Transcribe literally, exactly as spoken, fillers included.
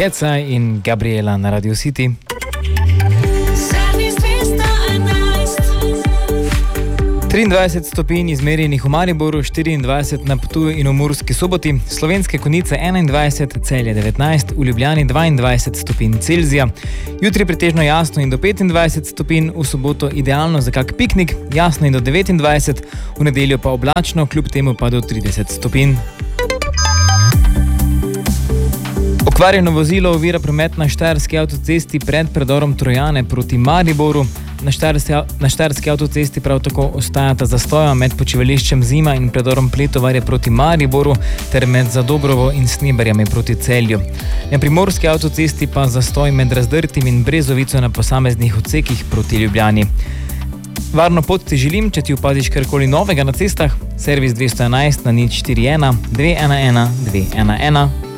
Keca in Gabriela na Radio City. triindvajset stopinj izmerjenih v Mariboru, štiriindvajset na Ptuju in v Murski Soboti, Slovenske Konjice enaindvajset, Celje devetnajst, v Ljubljani dvaindvajset stopinj Celzija. Jutri pretežno jasno in do petindvajset stopinj, v soboto idealno za kak piknik, jasno in do devetindvajset, v nedeljo pa oblačno, kljub temu pa do trideset stopinj. Okvarjeno vozilo ovira promet na Štajerski avtocesti pred predorom Trojane proti Mariboru. Na Štajerski, na Štajerski avtocesti prav tako ostajata zastoja med počivališčem Zima in predorom Pletovarje proti Mariboru ter med Zadobrovo in Sneberjami proti Celju. Na Primorski avtocesti pa zastoj med Razdrtim in Brezovico na posameznih odsekih proti Ljubljani. Varno pot ti želim, če ti opaziš karkoli novega na cestah. Servis dvesto enajst na nič štiri ena dve ena ena dve ena ena.